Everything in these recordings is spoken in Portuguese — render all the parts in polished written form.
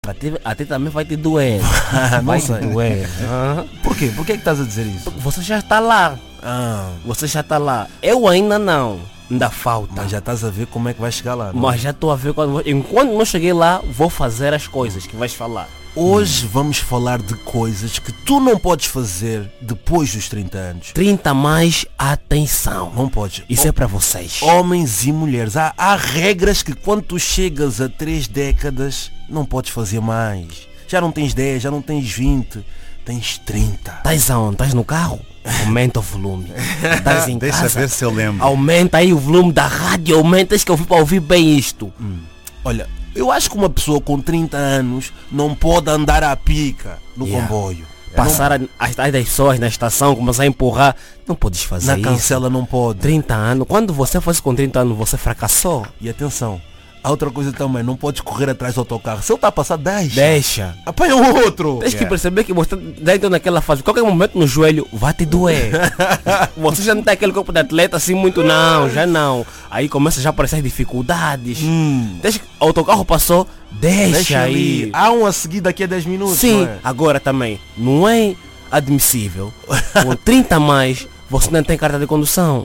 Até também vai te doer. Não Vai sei. te doer. Aham. Por quê? Por que é que estás a dizer isso? Você já está lá. Você já está lá. Eu ainda não. Ainda falta. Mas já estás a ver como é que vai chegar lá, não? Mas já estou a ver enquanto não cheguei lá, vou fazer as coisas que vais falar. Hoje vamos falar de coisas que tu não podes fazer depois dos 30 anos. 30 mais atenção. Não podes. Isso é para vocês. Homens e mulheres. Há regras que quando tu chegas a 3 décadas não podes fazer mais. Já não tens 10, já não tens 20, tens 30. Estás aonde? Estás no carro? Aumenta o volume. Estás em Deixa casa? ver se eu lembro. Aumenta aí o volume da rádio. Aumenta que eu vi para ouvir bem isto. Olha, eu acho que uma pessoa com 30 anos não pode andar à pica no comboio. Passar as pessoas na estação, começar a empurrar. Não podes fazer Na isso. cancela não pode. 30 anos. Quando você fosse com 30 anos, você fracassou. E atenção, há outra coisa também, não podes correr atrás do autocarro. Se ele está a passar, Deixa. apanha o outro. Tens que perceber que você dentro naquela fase, qualquer momento no joelho vai te doer. Você já não tem aquele corpo de atleta assim muito, não, já não. Aí começa já a aparecer as dificuldades. Deixa que o autocarro passou, deixa aí. Há um a seguir daqui a 10 minutos. Sim, não é? agora também, não é admissível. Com 30 a mais, você não tem carta de condução.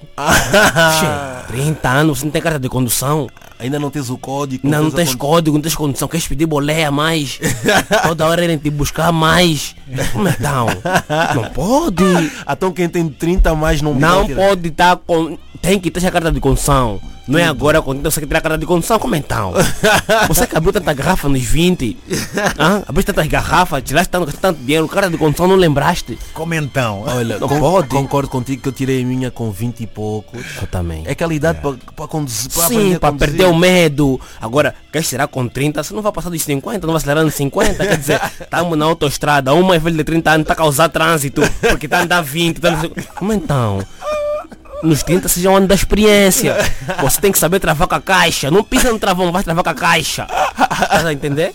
Che, 30 anos, você não tem carta de condução. Ainda não tens o código. Não tens a tens código, não tens condição, queres pedir boleia mais? Toda hora irem te buscar mais. Como então? Não pode. Então quem tem 30 a mais não Não pode. pode estar com... Tem que ter a carta de condução. Não é agora quando você quer tirar a carta de condução, como então? Você que abriu tanta garrafa nos 20, abriu tantas garrafas, tiraste tanto dinheiro, carta de condução não lembraste? Como então? Olha, Não pode. concordo contigo que eu tirei a minha com 20 e poucos. Eu também. É aquela idade para conduzir, para Sim, aprender a para conduzir. perder o medo. Agora, queres tirar com 30, você não vai passar dos 50, não vai acelerar nos 50. Quer dizer, estamos na autoestrada, um mais velho de 30 anos está a causar trânsito, porque está a andar 20. Como então? Nos 30 seja um ano da experiência. Você tem que saber travar com a caixa. Não pisa no travão, vai travar com a caixa. Estás a entender?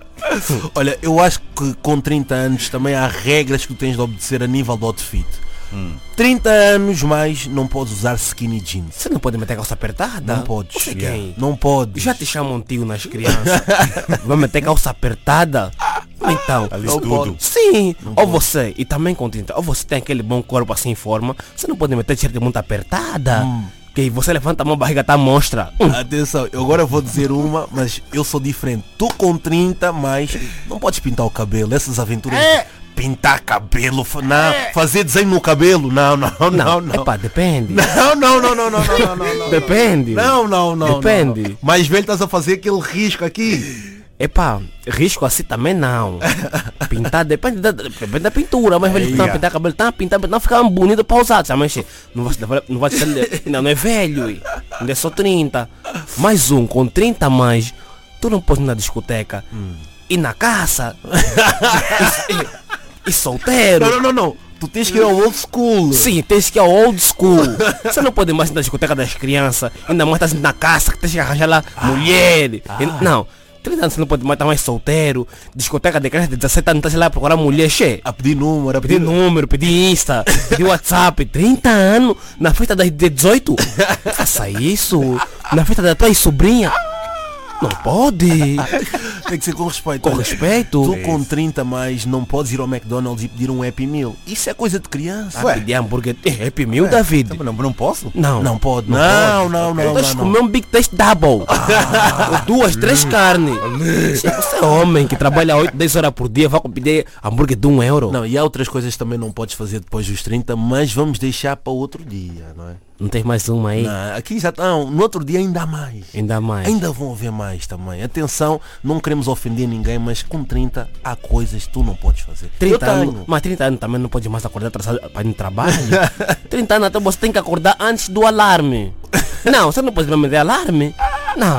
Olha, eu acho que com 30 anos também há regras que tu tens de obedecer a nível do outfit. 30 anos mais não podes usar skinny jeans. Você não pode meter calça apertada? Não podes. Você quem? Não podes. Já te chamam tio nas crianças. Vai meter calça apertada? Então, Ali Não tudo. pode. sim, ou você, e também com 30, ou você tem aquele bom corpo assim em forma, você não pode meter t-shirt muito apertada. Que você levanta a mão, a barriga tá mostra. Atenção, eu agora vou dizer uma, mas eu sou diferente. Tu com 30 mais não podes pintar o cabelo. Essas aventuras de pintar cabelo, fazer desenho no cabelo. Não. Epá, depende. Não. Depende. Não. Depende. Não. Mais velho estás a fazer aquele risco aqui. Epá, risco assim também não. Pintar depende da pintura, mas velho tá pintar cabelo, tá pintar, não ficar bonito pausado, sabe? Mas não vai ser, não é velho, ainda é só 30. Mais um, com 30 a mais, tu não pode ir na discoteca, ir na caça, e solteiro. Não. Tu tens que ir ao old school. Sim, tens que ir ao old school. Você não pode mais ir na discoteca das crianças, ainda mais estás na caça, que tens que arranjar lá mulher. Não. 30 anos você não pode mais estar mais solteiro. Discoteca de criança de 17 anos, estás lá a procurar mulher, che. A pedir número, Pedir número, pedir Insta, pedir WhatsApp. 30 anos na festa das 18? Faça isso. Na festa da tua sobrinha? Não pode. Tem que ser com respeito. Com Olha, respeito. Tu com 30 mais não podes ir ao McDonald's e pedir um Happy Meal. Isso é coisa de criança. Ah, pedir hambúrguer. Happy Meal, David? Não posso? Não. Não pode. Não Não. Tens que comer um Big Taste Double. Com 2, 3 carnes. Você é homem que trabalha 8, 10 horas por dia, vai pedir hambúrguer de €1. Não, e há outras coisas que também não podes fazer depois dos 30, mas vamos deixar para outro dia, não é? Não tens mais uma aí? Não, aqui já está. No outro dia ainda há mais. Ainda mais. Ainda vão haver mais também. Atenção, não queremos ofender ninguém, mas com 30 há coisas que tu não podes fazer. 30 Eu anos, tenho. mas 30 anos também não pode mais acordar atrasado para ir no trabalho. 30 anos até você tem que acordar antes do alarme. Não, você não pode me dar alarme. Não.